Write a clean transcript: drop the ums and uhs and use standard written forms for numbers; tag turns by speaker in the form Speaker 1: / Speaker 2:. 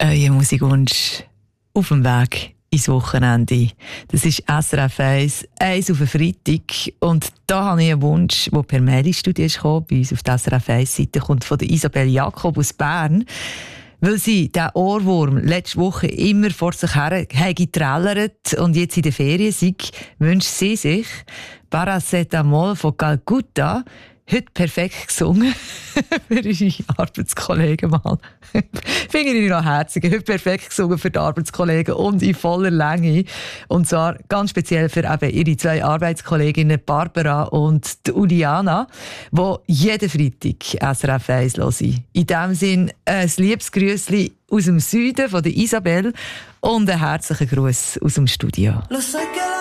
Speaker 1: neuen Musikwunsch auf dem Weg ins Wochenende. Das ist SRF 1 auf den Freitag. Und da habe ich einen Wunsch, der per Mail ins Studio ist gekommen, bei uns auf der SRF 1-Seite, kommt von der Isabel Jakob aus Bern. Weil sie diesen Ohrwurm letzte Woche immer vor sich her getrellert und jetzt in der Ferien sei, wünscht sie sich Paracetamol von Calcutta, heute perfekt gesungen für ihre Arbeitskollegen mal. Finde ich noch herzig. Heute perfekt gesungen für die Arbeitskollegen und in voller Länge. Und zwar ganz speziell für eben ihre zwei Arbeitskolleginnen Barbara und Uliana, die jeden Freitag SRF 1 hören. In diesem Sinn ein liebes Grüßli aus dem Süden von der Isabel und einen herzlichen Gruß aus dem Studio.